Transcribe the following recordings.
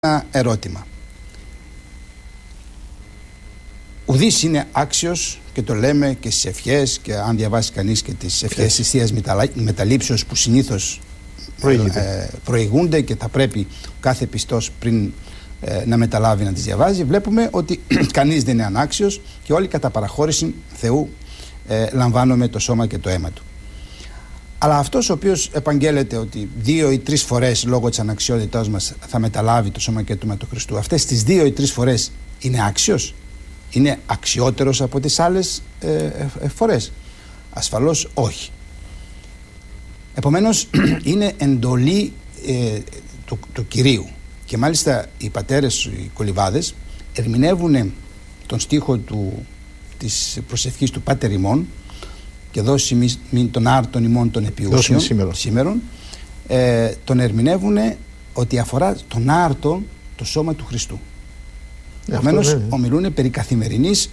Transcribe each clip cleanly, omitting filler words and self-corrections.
ένα ερώτημα. Ουδής είναι άξιος, και το λέμε και στις ευχές, και αν διαβάσει κανείς και τις ευχές της Θείας Μεταλήψεως που συνήθως προηγούνται και θα πρέπει κάθε πιστός πριν να μεταλάβει να τις διαβάζει, βλέπουμε ότι κανείς δεν είναι ανάξιος και όλοι κατά παραχώρηση Θεού λαμβάνουμε το σώμα και το αίμα του. Αλλά αυτός ο οποίος επαγγέλλεται ότι 2 ή 3 φορές λόγω της αναξιότητάς μας θα μεταλάβει το σώμα και το αίμα του Χριστού, αυτές τις 2 ή 3 φορές είναι άξιος? Είναι αξιότερος από τις άλλες φορές? Ασφαλώς όχι. Επομένως είναι εντολή του Κυρίου, και μάλιστα οι πατέρες, οι κολυβάδες, ερμηνεύουν τον στίχο της προσευχής του Πάτερ ημών, και δώσει μην τον άρτον ημών των επιούσιων σήμερον, τον ερμηνεύουν ότι αφορά τον άρτο το σώμα του Χριστού. Επομένως ομιλούν περί καθημερινής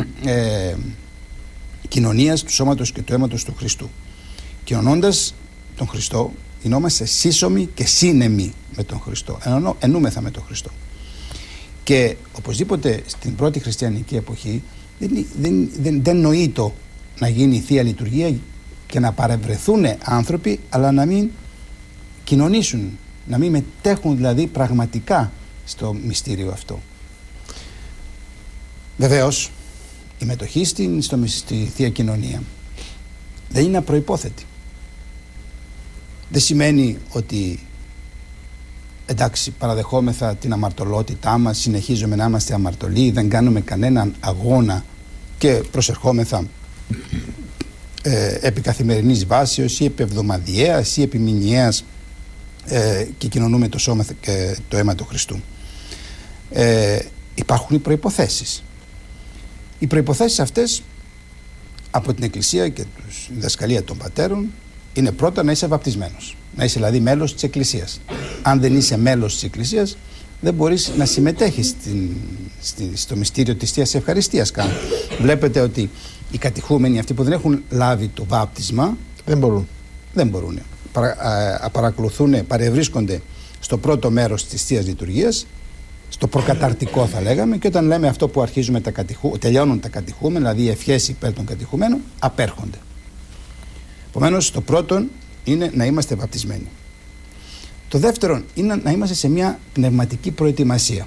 κοινωνίας του σώματος και του αίματος του Χριστού. Κοινωνώντας τον Χριστό, γινόμαστε σύσσωμοι και σύνεμοι με τον Χριστό. Ενούμεθα με τον Χριστό. Και οπωσδήποτε στην πρώτη χριστιανική εποχή δεν νοείτο να γίνει η Θεία Λειτουργία και να παρευρεθούν άνθρωποι, αλλά να μην κοινωνήσουν, να μην μετέχουν δηλαδή πραγματικά στο μυστήριο αυτό. Βεβαίως η μετοχή στη Θεία Κοινωνία δεν είναι απροϋπόθετη. Δεν σημαίνει ότι εντάξει, παραδεχόμεθα την αμαρτωλότητά μας, συνεχίζουμε να είμαστε αμαρτωλοί, δεν κάνουμε κανέναν αγώνα και προσερχόμεθα επί καθημερινής βάσεως ή επί εβδομαδιαίας ή επί μηνιαίας και κοινωνούμε το σώμα και το αίμα του Χριστού. Υπάρχουν οι προϋποθέσεις. Οι προϋποθέσεις αυτές από την Εκκλησία και τη διδασκαλία των πατέρων είναι πρώτα να είσαι βαπτισμένος, να είσαι δηλαδή μέλος της Εκκλησίας. Αν δεν είσαι μέλος της Εκκλησίας, δεν μπορείς να συμμετέχεις στο μυστήριο της Θείας Ευχαριστίας καν. Βλέπετε ότι οι κατηχούμενοι, αυτοί που δεν έχουν λάβει το βάπτισμα, δεν μπορούν. Παρακολουθούν, παρευρίσκονται στο πρώτο μέρος της Θείας Λειτουργίας, στο προκαταρτικό θα λέγαμε, και όταν λέμε αυτό που αρχίζουμε τελειώνουν τα κατηχούμενα, δηλαδή οι ευχές υπέρ των κατηχουμένων, απέρχονται. Επομένως, το πρώτο είναι να είμαστε βαπτισμένοι. Το δεύτερο είναι να είμαστε σε μια πνευματική προετοιμασία.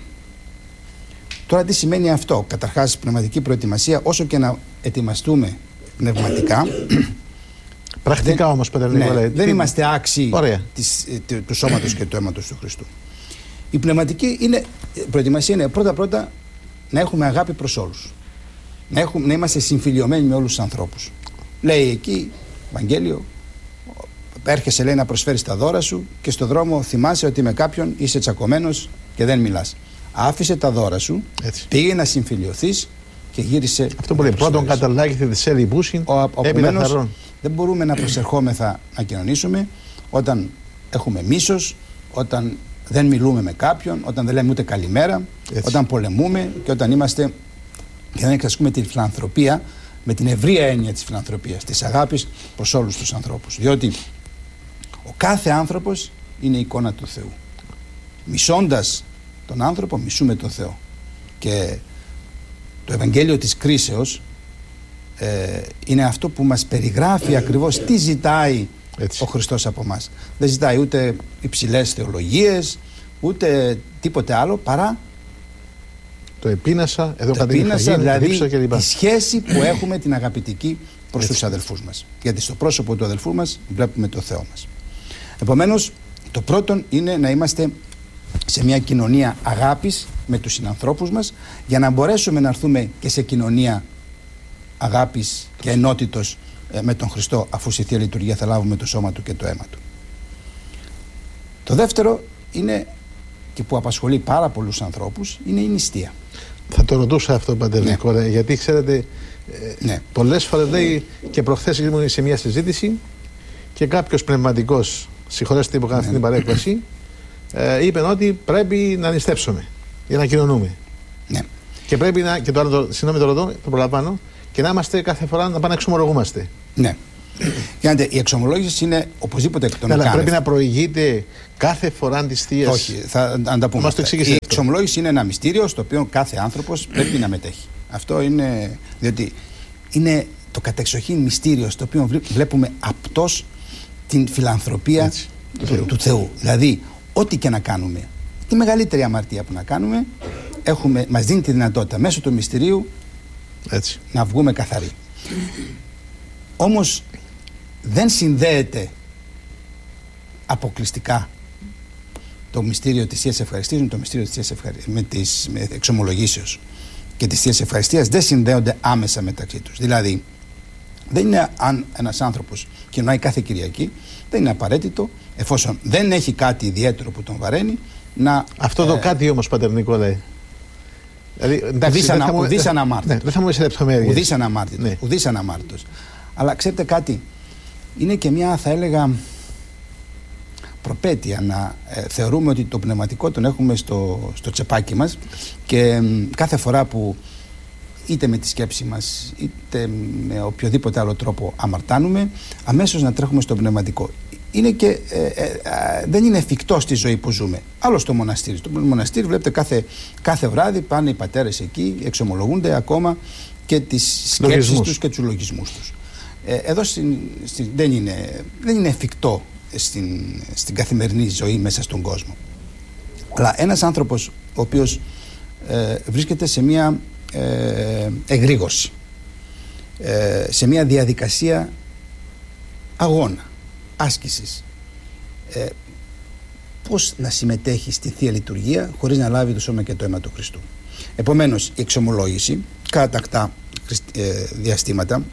Τώρα τι σημαίνει αυτό? Καταρχάς, πνευματική προετοιμασία, όσο και να ετοιμαστούμε πνευματικά, πρακτικά όμως, δεν είμαστε άξιοι του σώματος και του αίματος του Χριστού. Η πνευματική προετοιμασία είναι πρώτα να έχουμε αγάπη προς όλους. Να είμαστε συμφιλιωμένοι με όλους τους ανθρώπους. Λέει εκεί, Ευαγγέλιο, έρχεσαι, λέει, να προσφέρεις τα δώρα σου και στο δρόμο θυμάσαι ότι με κάποιον είσαι τσακωμένος και δεν μιλάς. Άφησε τα δώρα σου, πήγε να συμφιλιωθείς και γύρισε. Αυτό που λέει, πρώτον καταλάγηθε τη σέλη μπούσιν, έπειτα θαρρών. Δεν μπορούμε να προσερχόμεθα να κοινωνήσουμε όταν έχουμε μίσος, όταν δεν μιλούμε με κάποιον, όταν δεν λέμε ούτε καλημέρα, όταν πολεμούμε και όταν είμαστε και δεν εξασκούμε την φιλανθρωπία με την ευρεία έννοια της φιλανθρωπίας, της αγάπης προς όλους τους ανθρώπους. Διότι ο κάθε άνθρωπος είναι εικόνα του Θεού. Μισώντας τον άνθρωπο, μισούμε τον Θεό. Και το Ευαγγέλιο της κρίσεως είναι αυτό που μας περιγράφει ακριβώς τι ζητάει ο Χριστός από μας. Δεν ζητάει ούτε υψηλές θεολογίες, ούτε τίποτε άλλο παρά το επίνασα, δηλαδή τη σχέση που έχουμε την αγαπητική προς τους αδελφούς μας. Γιατί στο πρόσωπο του αδελφού μας βλέπουμε το Θεό μας. Επομένως, το πρώτο είναι να είμαστε σε μια κοινωνία αγάπης με τους συνανθρώπους μας, για να μπορέσουμε να έρθουμε και σε κοινωνία αγάπης και ενότητος με τον Χριστό, αφού στη Θεία Λειτουργία θα λάβουμε το σώμα του και το αίμα του. Το δεύτερο είναι, και που απασχολεί πάρα πολλούς ανθρώπους, είναι η νηστεία. Θα το ρωτούσα αυτό, Πατέρ Νικόλα, γιατί ξέρετε, πολλές φορές λέει, και προχθές ήμουν σε μια συζήτηση και κάποιος πνευματικός, συγχωρέστε που έκανε αυτή την παρέκβαση, είπε ότι πρέπει να νηστεύσουμε για να κοινωνούμε. Και πρέπει να, και το άλλο, συγγνώμη το ρωτώ, το προλαμβάνω, και να είμαστε κάθε φορά να πάμε να εξομολογούμαστε. Ναι. Κοιτάξτε, η εξομολόγηση είναι οπωσδήποτε εκ των ουκάνευ. Αλλά πρέπει να προηγείται κάθε φορά τη θεία. Όχι, θα τα πούμε. Η εξομολόγηση είναι ένα μυστήριο στο οποίο κάθε άνθρωπος πρέπει να μετέχει. Αυτό είναι. Διότι είναι το κατεξοχήν μυστήριο στο οποίο βλέπουμε απτός την φιλανθρωπία του Θεού. Δηλαδή, ό,τι και να κάνουμε, τη μεγαλύτερη αμαρτία που να κάνουμε, μας δίνει τη δυνατότητα μέσω του μυστηρίου να βγούμε καθαροί. Όμως δεν συνδέεται αποκλειστικά το μυστήριο της Θείας Ευχαριστίας με το μυστήριο της εξομολογήσεως και της Θείας Ευχαριστίας, δεν συνδέονται άμεσα μεταξύ τους. Δηλαδή, δεν είναι αν ένας άνθρωπος κοινωνάει κάθε Κυριακή, δεν είναι απαραίτητο, εφόσον δεν έχει κάτι ιδιαίτερο που τον βαραίνει, να. Αυτό το κάτι όμως, Πατέρ Νικόλαε. Δηλαδή, ουδής αναμάρτητος. Δεν θα μου σε λεπτομέρειες. Ουδής αναμάρτητος. Αλλά ξέρετε κάτι, είναι και μια, θα έλεγα, προπέτεια να θεωρούμε ότι το πνευματικό τον έχουμε στο τσεπάκι μας και κάθε φορά που είτε με τη σκέψη μας είτε με οποιοδήποτε άλλο τρόπο αμαρτάνουμε, αμέσως να τρέχουμε στο πνευματικό. Είναι και, δεν είναι εφικτό στη ζωή που ζούμε. Άλλο στο μοναστήρι. Στο μοναστήρι βλέπετε κάθε βράδυ πάνε οι πατέρες εκεί, εξομολογούνται ακόμα και τις σκέψεις τους και τους λογισμούς τους. Εδώ δεν είναι εφικτό στην καθημερινή ζωή μέσα στον κόσμο. Αλλά ένας άνθρωπος ο οποίος βρίσκεται σε μια εγρήγορση, σε μια διαδικασία αγώνα, άσκησης, πώς να συμμετέχει στη Θεία Λειτουργία χωρίς να λάβει το σώμα και το αίμα του Χριστού. Επομένως, η εξομολόγηση κατά τακτά διαστήματα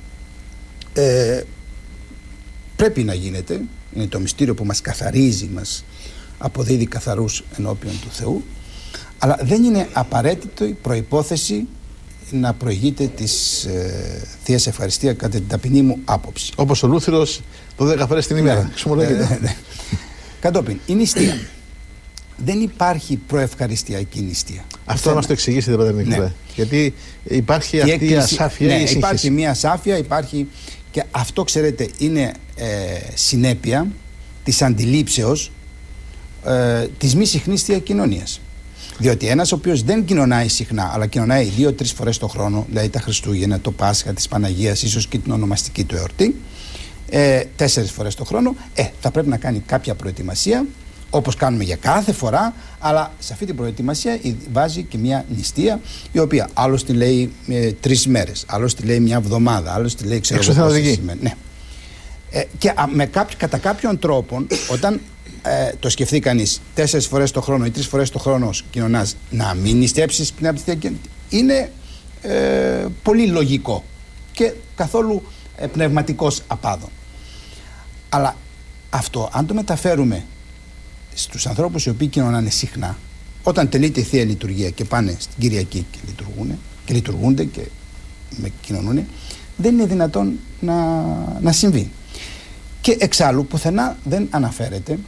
πρέπει να γίνεται. Είναι το μυστήριο που μας καθαρίζει, μας αποδίδει καθαρούς ενώπιον του Θεού, αλλά δεν είναι απαραίτητο η προϋπόθεση να προηγείται της Θείας Ευχαριστία κατά την ταπεινή μου άποψη. Όπως ο Λούθυρος 12 φορές την ημέρα. Κατόπιν, η νηστεία. Δεν υπάρχει προευχαριστιακή νηστεία. Αυτό μας το εξηγήσετε, Πατέρ Νικόλαε. Γιατί υπάρχει αυτή η ασάφεια. Ναι, υπάρχει μια ασάφεια, υπάρχει και αυτό, ξέρετε, είναι συνέπεια της αντιλήψεως της μη συχνής διακοινωνίας. Διότι ένας ο οποίος δεν κοινωνάει συχνά, αλλά κοινωνάει 2-3 φορές το χρόνο, δηλαδή τα Χριστούγεννα, το Πάσχα της Παναγίας, ίσως και την ονομαστική του εορτή, 4 φορές το χρόνο, θα πρέπει να κάνει κάποια προετοιμασία, όπως κάνουμε για κάθε φορά, αλλά σε αυτή την προετοιμασία βάζει και μια νηστεία, η οποία άλλος τη λέει 3 μέρες, άλλος τη λέει μια εβδομάδα, άλλος τη λέει ναι. Και κατά κάποιον τρόπο, όταν το σκεφτεί κανείς 4 φορές το χρόνο ή 3 φορές το χρόνο κοινωνάς, να μην νηστέψεις πριν από τη Θεία, είναι πολύ λογικό και καθόλου πνευματικός απάδων. Αλλά αυτό, αν το μεταφέρουμε στους ανθρώπους οι οποίοι κοινωνάνε συχνά, όταν τελείται η Θεία Λειτουργία και πάνε στην Κυριακή και λειτουργούνται και κοινωνούν, δεν είναι δυνατόν να συμβεί. Και εξάλλου πουθενά δεν αναφέρεται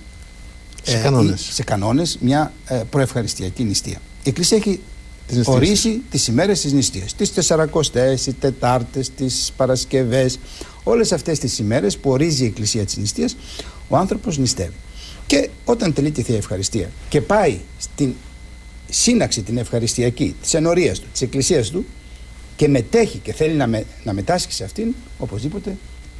σε κανόνες μια προευχαριστιακή νηστεία. Η Εκκλησία έχει ορίσει τις ημέρες της νηστείας, τις Τεσσαρακοστές, τις Τετάρτες, τις Παρασκευές, όλες αυτές τις ημέρες που ορίζει η Εκκλησία της νηστείας, ο άνθρωπος νηστεύει. Και όταν τελεί τη Θεία Ευχαριστία και πάει στην σύναξη την ευχαριστιακή της ενορίας του, της Εκκλησίας του, και μετέχει και θέλει να μετάσχει σε αυτήν, οπωσδήποτε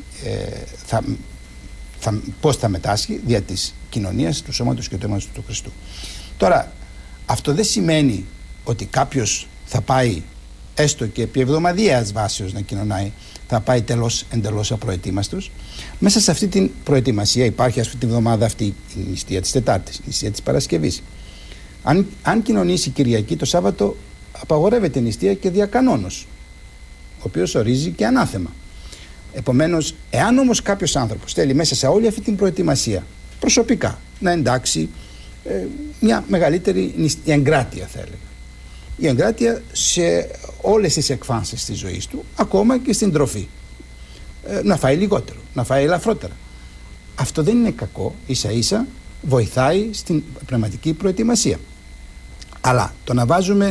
πώς θα μετάσχει? Δια της κοινωνίας του σώματος και του αίματος του Χριστού. Τώρα, αυτό δεν σημαίνει ότι κάποιος θα πάει έστω και επί εβδομαδιαίας βάσεως να κοινωνάει, θα πάει εντελώς απροετοίμαστος. Μέσα σε αυτή την προετοιμασία υπάρχει αυτή τη βδομάδα αυτή η νηστεία της Τετάρτης, η νηστεία της Παρασκευής. Αν κοινωνήσει Κυριακή, το Σάββατο απαγορεύεται η νηστεία και δια κανόνος, ο οποίος ορίζει και ανάθεμα. Επομένως, εάν όμως κάποιος άνθρωπος θέλει μέσα σε όλη αυτή την προετοιμασία προσωπικά να εντάξει μια μεγαλύτερη εγκράτεια, θα έλεγα, η εγκράτεια σε όλες τις εκφάνσεις της ζωής του, ακόμα και στην τροφή, να φάει λιγότερο, να φάει ελαφρότερα, αυτό δεν είναι κακό, ίσα ίσα βοηθάει στην πνευματική προετοιμασία. Αλλά το να βάζουμε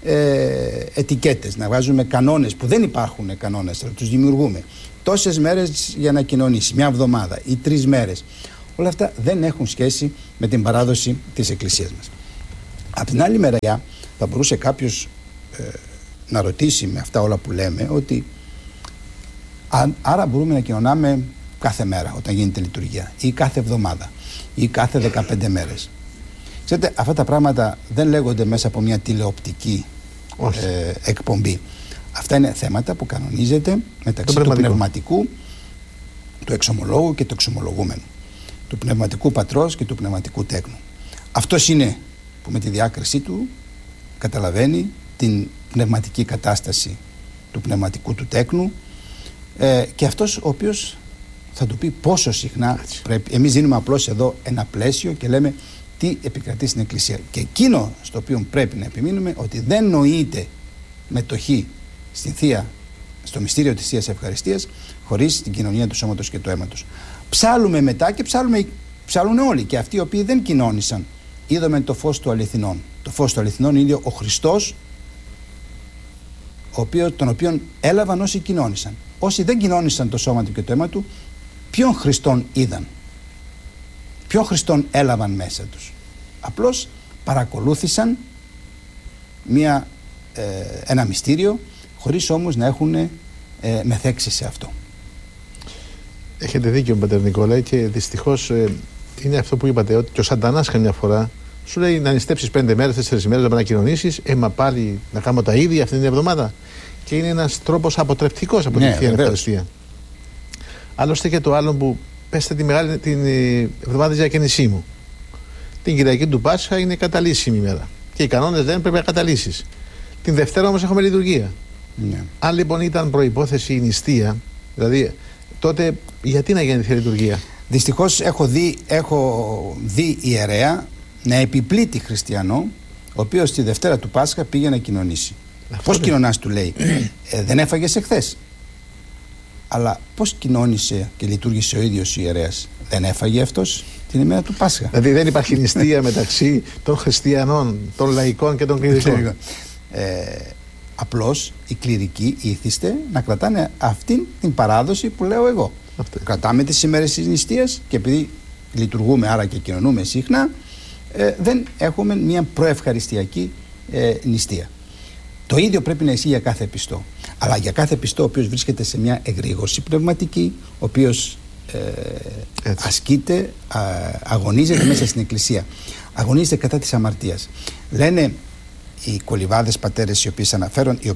ετικέτες, να βγάζουμε κανόνες που δεν υπάρχουν κανόνες, τους δημιουργούμε. Τόσες μέρες για να κοινωνήσει, μια εβδομάδα ή 3 μέρες. Όλα αυτά δεν έχουν σχέση με την παράδοση της Εκκλησίας μας. Από την άλλη μεριά θα μπορούσε κάποιος να ρωτήσει με αυτά όλα που λέμε ότι άρα μπορούμε να κοινωνάμε κάθε μέρα όταν γίνεται λειτουργία ή κάθε εβδομάδα ή κάθε 15 μέρες. Ξέρετε, αυτά τα πράγματα δεν λέγονται μέσα από μια τηλεοπτική εκπομπή. Αυτά είναι θέματα που κανονίζεται μεταξύ του πνευματικού, του εξομολόγου και του εξομολογούμενου, του πνευματικού πατρός και του πνευματικού τέκνου. Αυτός είναι που με τη διάκρισή του καταλαβαίνει την πνευματική κατάσταση του πνευματικού του τέκνου και αυτός ο οποίος θα του πει πόσο συχνά πρέπει. Εμείς δίνουμε απλώς εδώ ένα πλαίσιο και λέμε τι επικρατεί στην Εκκλησία. Και εκείνο στο οποίο πρέπει να επιμείνουμε ότι δεν νοείται μετοχή στην Θεία, στο μυστήριο της Θείας Ευχαριστίας χωρίς την κοινωνία του σώματος και του αίματος. Ψάλουμε μετά και ψάλουν όλοι και αυτοί οι οποίοι δεν κοινώνησαν. Είδαμε το φως του αληθινών. Το φως του αληθινών είναι ο Χριστός, τον οποίον έλαβαν όσοι κοινώνησαν. Όσοι δεν κοινώνησαν το σώμα του και το αίμα του, ποιον Χριστόν είδαν, ποιον Χριστόν έλαβαν μέσα τους. Απλώς παρακολούθησαν ένα μυστήριο χωρίς όμως να έχουν μεθέξει σε αυτό. Έχετε δίκιο, πατέρ Νικόλα, και δυστυχώς είναι αυτό που είπατε, ότι και ο Σαντανάς καμιά φορά σου λέει να νηστέψεις 5 μέρες, 4 μέρες, να κοινωνήσεις, μα πάλι να κάνω τα ίδια αυτή την εβδομάδα. Και είναι ένας τρόπος αποτρεπτικός από την Θεία Ευχαριστία. Άλλωστε και το άλλο που πέστε την εβδομάδα της διακαίνησή μου. Την Κυριακή του Πάσχα είναι καταλύσιμη ημέρα. Και οι κανόνες δεν πρέπει να καταλύσεις. Την Δευτέρα όμως έχουμε λειτουργία. Ναι. Αν λοιπόν ήταν προϋπόθεση η νηστεία, δηλαδή τότε γιατί να γίνει η λειτουργία? Δυστυχώς έχω δει ιερέα να επιπλήττει χριστιανό, ο οποίος τη Δευτέρα του Πάσχα πήγε να κοινωνήσει. Πώς κοινωνάς, του λέει, δεν έφαγες εχθές. Αλλά πώς κοινώνησε και λειτουργήσε ο ίδιος ο ιερέας? Δεν έφαγε αυτός την ημέρα του Πάσχα? Δηλαδή δεν υπάρχει νηστεία μεταξύ των χριστιανών, των λαϊκών και των κληρικών. Απλώς οι κληρικοί ήθιστε να κρατάνε αυτήν την παράδοση που λέω εγώ. Κρατάμε τις ημέρες της νηστείας και επειδή λειτουργούμε άρα και κοινωνούμε συχνά, δεν έχουμε μια προευχαριστιακή νηστεία. Το ίδιο πρέπει να ισχύει για κάθε πιστό. Αλλά για κάθε πιστό ο οποίος βρίσκεται σε μια εγρήγορση πνευματική, ο οποίος ασκείται, αγωνίζεται μέσα στην Εκκλησία, αγωνίζεται κατά της αμαρτίας. Λένε οι κολυβάδες πατέρες οι οποίες αναφέρουν, οι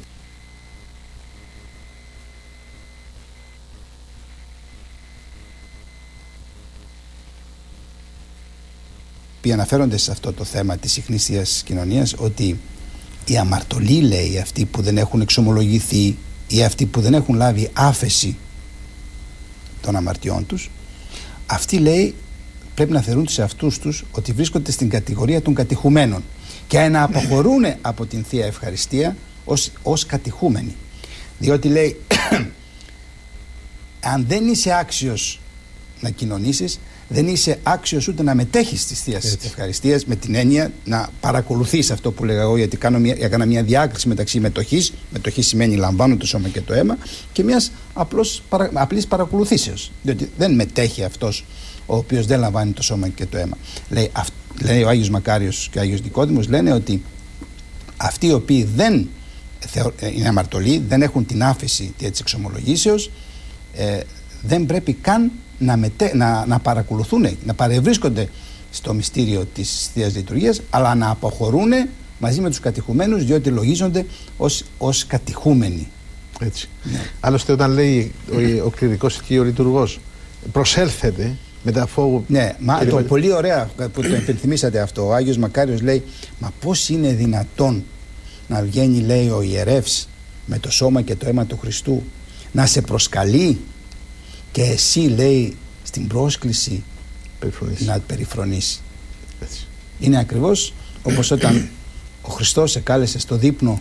οποίοι αναφέρονται σε αυτό το θέμα της συχνής Θείας Κοινωνίας, ότι οι αμαρτωλοί, λέει, αυτοί που δεν έχουν εξομολογηθεί ή αυτοί που δεν έχουν λάβει άφεση των αμαρτιών τους, αυτοί, λέει, πρέπει να θεωρούν σε αυτούς τους ότι βρίσκονται στην κατηγορία των κατηχουμένων και να αποχωρούν από την Θεία Ευχαριστία ως κατηχούμενοι. Διότι, λέει, αν δεν είσαι άξιος να κοινωνήσεις, δεν είσαι άξιος ούτε να μετέχεις της Θείας Ευχαριστίας, με την έννοια να παρακολουθείς αυτό που λέγα εγώ, γιατί έκανα μια διάκριση μεταξύ μετοχής. Μετοχή σημαίνει λαμβάνω το σώμα και το αίμα, και μιας απλής παρακολουθήσεως. Διότι δεν μετέχει αυτός ο οποίος δεν λαμβάνει το σώμα και το αίμα. Λέει ο Άγιος Μακάριος και ο Άγιος Νικόδημος, λένε ότι αυτοί οι οποίοι δεν είναι αμαρτωλοί, δεν έχουν την άφεση της εξομολογήσεως, δεν πρέπει καν να παρακολουθούν, να παρευρίσκονται στο μυστήριο της Θείας Λειτουργίας, αλλά να αποχωρούν μαζί με τους κατηχουμένους, διότι λογίζονται ως κατηχούμενοι. Έτσι. Ναι. Άλλωστε όταν λέει ο κληρικός και ο λειτουργός προσέλθετε μετά φόβου. Ναι, το πολύ ωραία που το υπενθυμίσατε αυτό. Ο Άγιος Μακάριος λέει, μα πώς είναι δυνατόν να βγαίνει, λέει, ο ιερεύς με το σώμα και το αίμα του Χριστού να σε προσκαλεί και εσύ, λέει, στην πρόσκληση να περιφρονείς. Είναι ακριβώς όπως όταν ο Χριστός σε κάλεσε στο δείπνο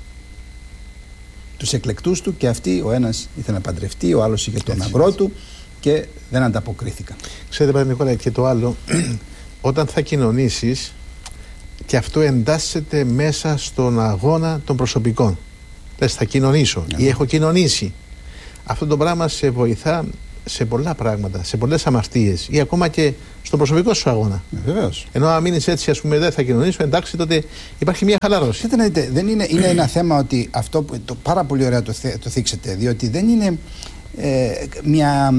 τους εκλεκτούς του και αυτοί, ο ένας ήθελε να παντρευτεί, ο άλλος είχε τον αγρό του και δεν ανταποκρίθηκαν. Ξέρετε, Πατέρα Νικόλα, και το άλλο, όταν θα κοινωνήσεις, και αυτό εντάσσεται μέσα στον αγώνα των προσωπικών. Λες, θα κοινωνήσω ή έχω κοινωνήσει. Αυτό το πράγμα σε βοηθά σε πολλά πράγματα, σε πολλές αμαρτίες ή ακόμα και στον προσωπικό σου αγώνα. Βεβαίως. Ενώ αν μείνεις έτσι, ας πούμε, δεν θα κοινωνήσω, εντάξει, τότε υπάρχει μια χαλάρωση. Δεν είναι ένα θέμα ότι αυτό που πάρα πολύ ωραία το θίξετε, διότι δεν είναι μια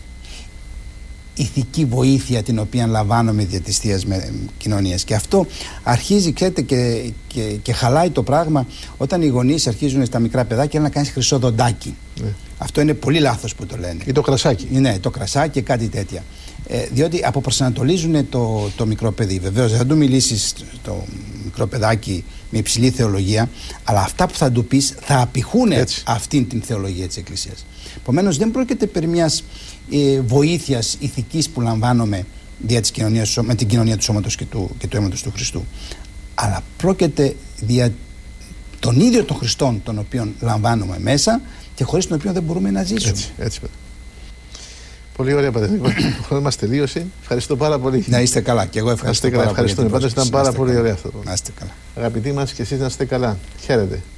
ηθική βοήθεια την οποία λαμβάνουμε δια της Θείας Κοινωνίας. Και αυτό αρχίζει, ξέρετε, και χαλάει το πράγμα όταν οι γονείς αρχίζουν στα μικρά παιδάκια να κάνεις χρυσό δοντάκι. Ναι. Αυτό είναι πολύ λάθος που το λένε. Ή το κρασάκι. Ναι, το κρασάκι, κάτι τέτοια. Διότι αποπροσανατολίζουν το μικρό παιδί. Βεβαίως δεν θα του μιλήσεις το μικρό παιδάκι με υψηλή θεολογία, αλλά αυτά που θα του πεις θα απηχούν αυτήν την θεολογία της Εκκλησίας. Επομένως δεν πρόκειται περί μιας βοήθειας ηθικής που λαμβάνουμε δια της κοινωνίας, με την κοινωνία του σώματος και του αίματος του Χριστού, αλλά πρόκειται δια τον ίδιο των Χριστών τον οποίον λαμβάνουμε μέσα και χωρίς τον οποίο δεν μπορούμε να ζήσουμε. Έτσι. Πολύ ωραία, Πατέρα Νίκο. Ο χρόνος μας τελείωσε. Ευχαριστώ πάρα πολύ. Να είστε καλά. Και εγώ ευχαριστώ πάρα πολύ. Ευχαριστούμε. Πάντως ήταν πάρα πολύ ωραίο αυτό. Να είστε καλά. Αγαπητοί μας, και εσείς να είστε καλά. Χαίρετε.